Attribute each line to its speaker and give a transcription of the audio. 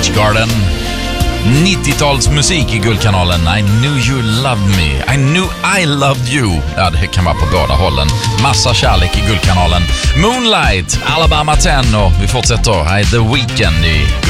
Speaker 1: March Garden. 90-talsmusik i Guldkanalen. I knew you loved me. I knew I loved you. Ja, det kan vara på båda hållen. Massa kärlek i Guldkanalen. Moonlight, Alabama 10 och vi fortsätter här i The Weeknd i